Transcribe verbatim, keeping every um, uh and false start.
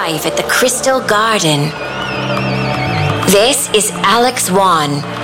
live at the Crystal Garden. This is Alex Wan